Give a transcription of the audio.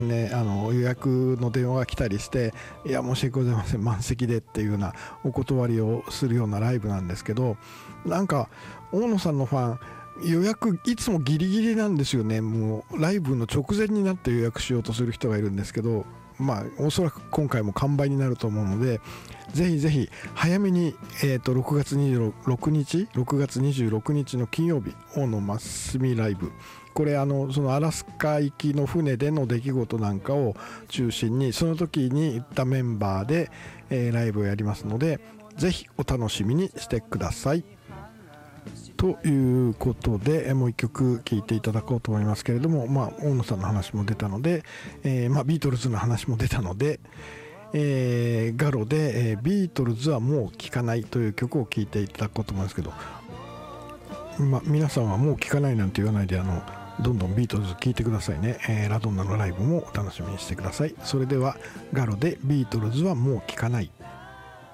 ね、予約の電話が来たりして、いや申し訳ございません満席でっていうようなお断りをするようなライブなんですけど、なんか大野さんのファン予約いつもギリギリなんですよね。もうライブの直前になって予約しようとする人がいるんですけど、おそらく今回も完売になると思うので、ぜひぜひ早めに、6月26日の金曜日大野真澄ライブ、これそのアラスカ行きの船での出来事なんかを中心にその時に行ったメンバーで、ライブをやりますので、ぜひお楽しみにしてください。ということでもう一曲聴いていただこうと思いますけれども、大野さんの話も出たので、ビートルズの話も出たので、ガロで、ビートルズはもう聴かないという曲を聴いていただこうと思いますけど、皆さんはもう聴かないなんて言わないでどんどんビートルズ聴いてくださいね。ラドンナのライブもお楽しみにしてください。それではガロでビートルズはもう聴かない。